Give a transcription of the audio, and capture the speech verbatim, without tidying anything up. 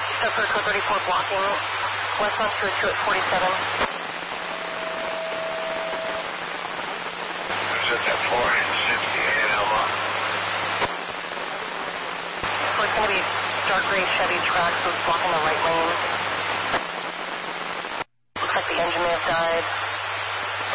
Step for code thirty-four blocking. Westbound two two at forty-seven. Who's at that four sixty-eight, Elma? So it's going to be dark gray Chevy truck, so it's blocking the right lane. Looks like the engine may have died.